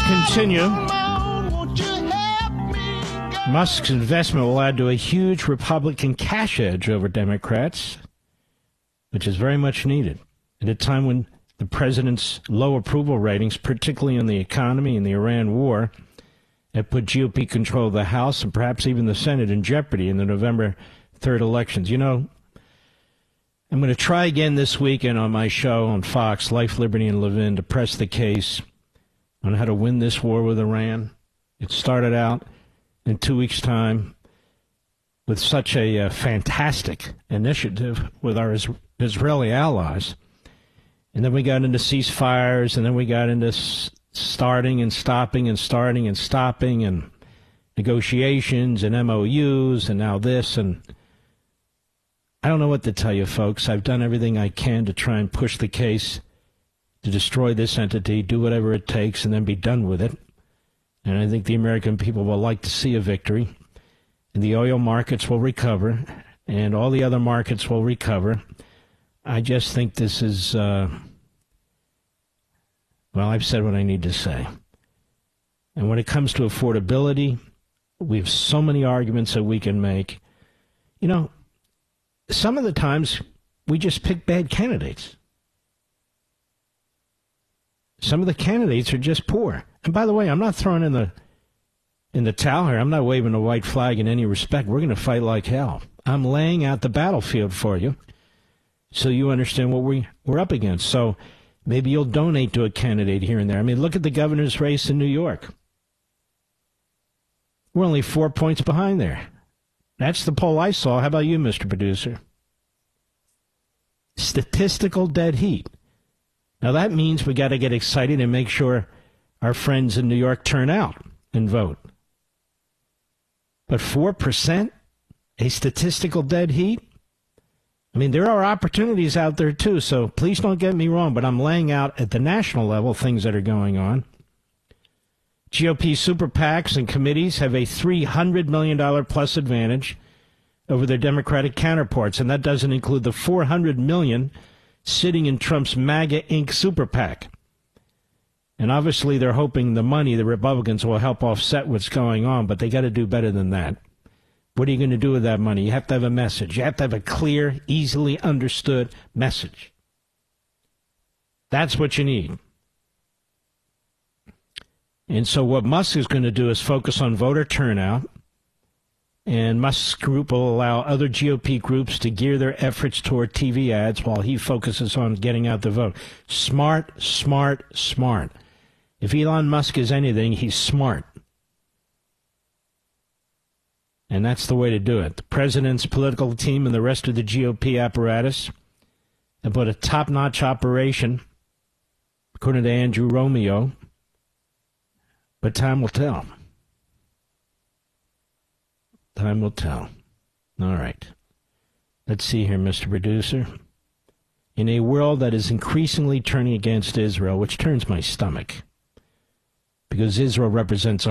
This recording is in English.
continue. Musk's investment will add to a huge Republican cash edge over Democrats, which is very much needed at a time when the president's low approval ratings, particularly in the economy and the Iran war, have put GOP control of the House and perhaps even the Senate in jeopardy in the November 3rd elections. You know, I'm going to try again this weekend on my show on Fox, Life, Liberty, and Levin, to press the case on how to win this war with Iran. It started out in 2 weeks' time with such a fantastic initiative with our Israeli allies. And then we got into ceasefires, and then we got into starting and stopping and starting and stopping and negotiations and MOUs and now this. And I don't know what to tell you, folks. I've done everything I can to try and push the case to destroy this entity, do whatever it takes, and then be done with it. And I think the American people will like to see a victory. And the oil markets will recover, and all the other markets will recover. I just think this is, well, I've said what I need to say. And when it comes to affordability, we have so many arguments that we can make. You know, some of the times we just pick bad candidates. Some of the candidates are just poor. And by the way, I'm not throwing in the towel here. I'm not waving a white flag in any respect. We're going to fight like hell. I'm laying out the battlefield for you so you understand what we're up against. So maybe you'll donate to a candidate here and there. I mean, look at the governor's race in New York. We're only 4 points behind there. That's the poll I saw. How about you, Mr. Producer? Statistical dead heat. Now, that means we got to get excited and make sure our friends in New York turn out and vote. But 4%? A statistical dead heat? I mean, there are opportunities out there, too, so please don't get me wrong, but I'm laying out at the national level things that are going on. GOP super PACs and committees have a $300 million plus advantage over their Democratic counterparts, and that doesn't include the $400 million sitting in Trump's MAGA Inc. super PAC. And obviously they're hoping the money, the Republicans, will help offset what's going on, but they got to do better than that. What are you going to do with that money? You have to have a message. You have to have a clear, easily understood message. That's what you need. And so what Musk is going to do is focus on voter turnout, and Musk's group will allow other GOP groups to gear their efforts toward TV ads while he focuses on getting out the vote. Smart, smart, smart. If Elon Musk is anything, he's smart. And that's the way to do it. The president's political team and the rest of the GOP apparatus have put a top-notch operation, according to Andrew Romeo. But time will tell. Time will tell. All right. Let's see here, Mr. Producer. In a world that is increasingly turning against Israel, which turns my stomach, because Israel represents